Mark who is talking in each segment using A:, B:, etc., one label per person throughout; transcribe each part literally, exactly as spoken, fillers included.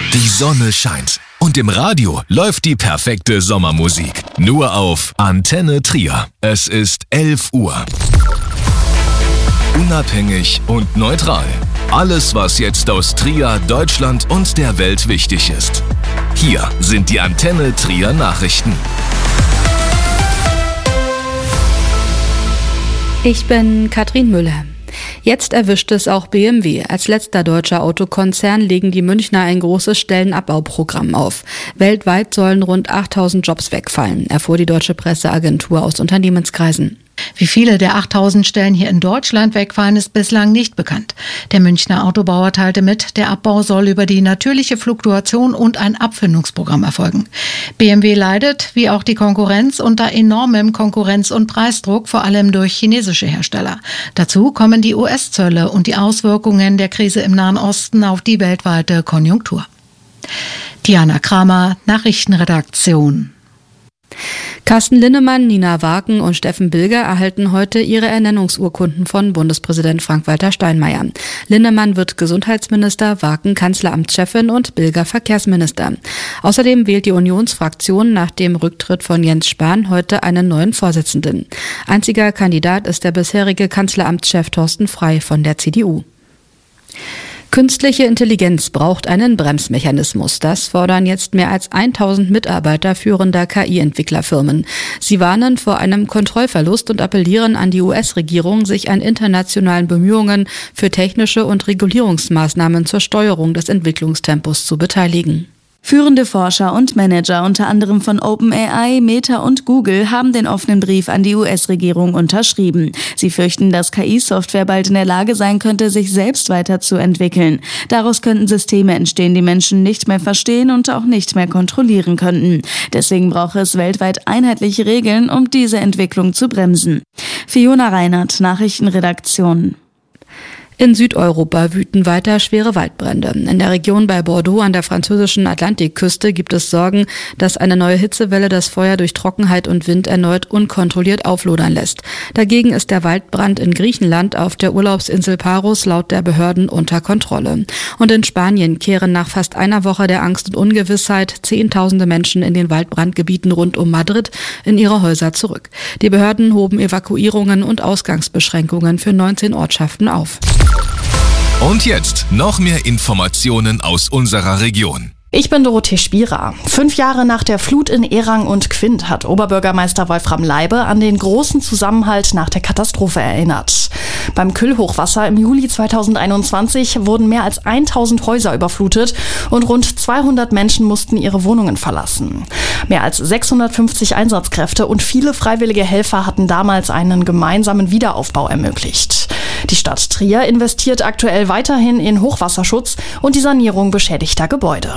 A: Die Sonne scheint und im Radio läuft die perfekte Sommermusik. Nur auf Antenne Trier. Es ist elf Uhr. Unabhängig und neutral. Alles, was jetzt aus Trier, Deutschland und der Welt wichtig ist. Hier sind die Antenne Trier Nachrichten.
B: Ich bin Katrin Müller. Jetzt erwischt es auch B M W. Als letzter deutscher Autokonzern legen die Münchner ein großes Stellenabbauprogramm auf. Weltweit sollen rund achttausend Jobs wegfallen, erfuhr die deutsche Presseagentur aus Unternehmenskreisen.
C: Wie viele der achttausend Stellen hier in Deutschland wegfallen, ist bislang nicht bekannt. Der Münchner Autobauer teilte mit, der Abbau soll über die natürliche Fluktuation und ein Abfindungsprogramm erfolgen. B M W leidet, wie auch die Konkurrenz, unter enormem Konkurrenz- und Preisdruck, vor allem durch chinesische Hersteller. Dazu kommen die U S-Zölle und die Auswirkungen der Krise im Nahen Osten auf die weltweite Konjunktur. Diana Kramer, Nachrichtenredaktion.
B: Carsten Linnemann, Nina Wagen und Steffen Bilger erhalten heute ihre Ernennungsurkunden von Bundespräsident Frank-Walter Steinmeier. Linnemann wird Gesundheitsminister, Wagen Kanzleramtschefin und Bilger Verkehrsminister. Außerdem wählt die Unionsfraktion nach dem Rücktritt von Jens Spahn heute einen neuen Vorsitzenden. Einziger Kandidat ist der bisherige Kanzleramtschef Thorsten Frey von der C D U. Künstliche Intelligenz braucht einen Bremsmechanismus. Das fordern jetzt mehr als tausend Mitarbeiter führender K I-Entwicklerfirmen. Sie warnen vor einem Kontrollverlust und appellieren an die U S-Regierung, sich an internationalen Bemühungen für technische und Regulierungsmaßnahmen zur Steuerung des Entwicklungstempos zu beteiligen.
D: Führende Forscher und Manager unter anderem von OpenAI, Meta und Google haben den offenen Brief an die U S-Regierung unterschrieben. Sie fürchten, dass K I-Software bald in der Lage sein könnte, sich selbst weiterzuentwickeln. Daraus könnten Systeme entstehen, die Menschen nicht mehr verstehen und auch nicht mehr kontrollieren könnten. Deswegen braucht es weltweit einheitliche Regeln, um diese Entwicklung zu bremsen. Fiona Reinhardt, Nachrichtenredaktion.
B: In Südeuropa wüten weiter schwere Waldbrände. In der Region bei Bordeaux an der französischen Atlantikküste gibt es Sorgen, dass eine neue Hitzewelle das Feuer durch Trockenheit und Wind erneut unkontrolliert auflodern lässt. Dagegen ist der Waldbrand in Griechenland auf der Urlaubsinsel Paros laut der Behörden unter Kontrolle. Und in Spanien kehren nach fast einer Woche der Angst und Ungewissheit Zehntausende Menschen in den Waldbrandgebieten rund um Madrid in ihre Häuser zurück. Die Behörden hoben Evakuierungen und Ausgangsbeschränkungen für neunzehn Ortschaften auf.
A: Und jetzt noch mehr Informationen aus unserer Region.
E: Ich bin Dorothee Spierer. Fünf Jahre nach der Flut in Erang und Quint hat Oberbürgermeister Wolfram Leibe an den großen Zusammenhalt nach der Katastrophe erinnert. Beim Kyll-Hochwasser im Juli zweitausendeinundzwanzig wurden mehr als tausend Häuser überflutet und rund zweihundert Menschen mussten ihre Wohnungen verlassen. Mehr als sechshundertfünfzig Einsatzkräfte und viele freiwillige Helfer hatten damals einen gemeinsamen Wiederaufbau ermöglicht. Die Stadt Trier investiert aktuell weiterhin in Hochwasserschutz und die Sanierung beschädigter Gebäude.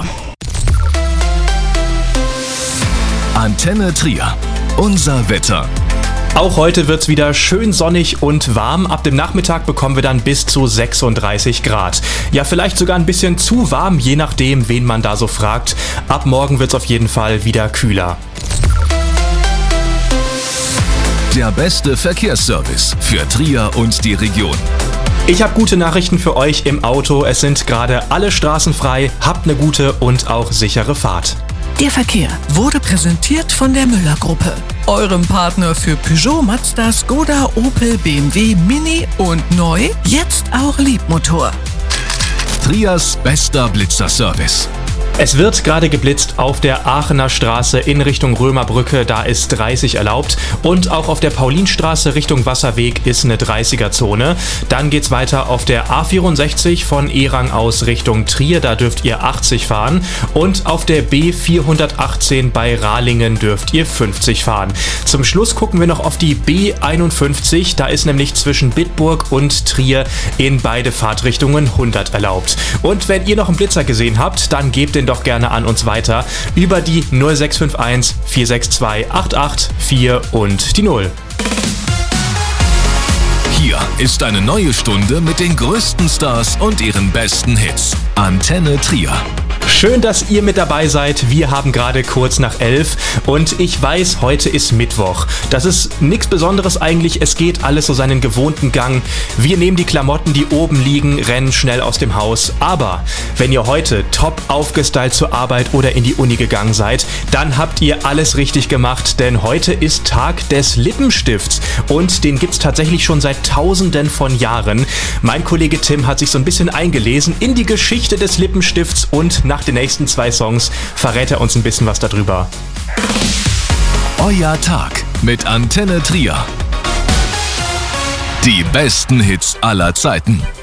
A: Antenne Trier. Unser Wetter.
F: Auch heute wird's wieder schön sonnig und warm. Ab dem Nachmittag bekommen wir dann bis zu sechsunddreißig Grad. Ja, vielleicht sogar ein bisschen zu warm, je nachdem, wen man da so fragt. Ab morgen wird's auf jeden Fall wieder kühler.
A: Der beste Verkehrsservice für Trier und die Region.
F: Ich habe gute Nachrichten für euch im Auto. Es sind gerade alle Straßen frei. Habt eine gute und auch sichere Fahrt.
G: Der Verkehr wurde präsentiert von der Müller-Gruppe, eurem Partner für Peugeot, Mazda, Skoda, Opel, B M W, Mini und neu, jetzt auch Liebmotor.
A: Triers bester Blitzerservice.
F: Es wird gerade geblitzt auf der Aachener Straße in Richtung Römerbrücke, da ist dreißig erlaubt. Und auch auf der Paulinstraße Richtung Wasserweg ist eine dreißiger-Zone. Dann geht's weiter auf der A vierundsechzig von Erang aus Richtung Trier, da dürft ihr achtzig fahren. Und auf der B vierhundertachtzehn bei Rahlingen dürft ihr fünfzig fahren. Zum Schluss gucken wir noch auf die B einundfünfzig, da ist nämlich zwischen Bitburg und Trier in beide Fahrtrichtungen hundert erlaubt. Und wenn ihr noch einen Blitzer gesehen habt, dann gebt den doch gerne an uns weiter über die null sechs fünf eins vier sechs zwei acht acht vier und die null.
A: Hier ist eine neue Stunde mit den größten Stars und ihren besten Hits. Antenne Trier.
F: Schön, dass ihr mit dabei seid. Wir haben gerade kurz nach elf und ich weiß, heute ist Mittwoch. Das ist nichts Besonderes eigentlich. Es geht alles so seinen gewohnten Gang. Wir nehmen die Klamotten, die oben liegen, rennen schnell aus dem Haus. Aber wenn ihr heute top aufgestylt zur Arbeit oder in die Uni gegangen seid, dann habt ihr alles richtig gemacht, denn heute ist Tag des Lippenstifts und den gibt's tatsächlich schon seit Tausenden von Jahren. Mein Kollege Tim hat sich so ein bisschen eingelesen in die Geschichte des Lippenstifts und nach den nächsten zwei Songs verrät er uns ein bisschen was darüber.
A: Euer Tag mit Antenne Trier. Die besten Hits aller Zeiten.